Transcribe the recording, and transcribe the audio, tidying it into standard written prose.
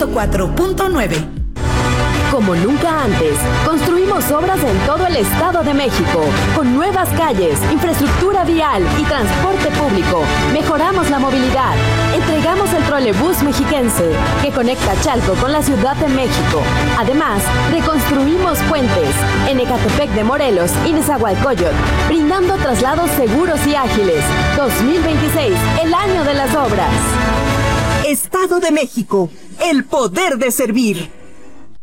104.9. Como nunca antes, construimos obras en todo el Estado de México, con nuevas calles, infraestructura vial y transporte público. Mejoramos la movilidad. Entregamos el trolebús mexiquense, que conecta Chalco con la Ciudad de México. Además, reconstruimos puentes en Ecatepec de Morelos y Nezahualcóyotl, brindando traslados seguros y ágiles. 2026, el año de las obras. Estado de México, el poder de servir.